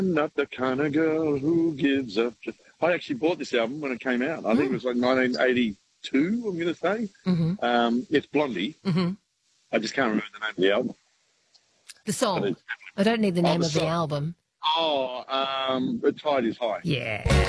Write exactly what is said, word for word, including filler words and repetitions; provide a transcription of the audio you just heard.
I'm not the kind of girl who gives up. I actually bought this album when it came out. I Mm. think it was like nineteen eighty-two, I'm going to say. Mm-hmm. Um, it's Blondie. Mm-hmm. I just can't remember the name of the album. The song. But it's- I don't need the Oh, name the of the song. album. Oh, um, The Tide is High. Yeah.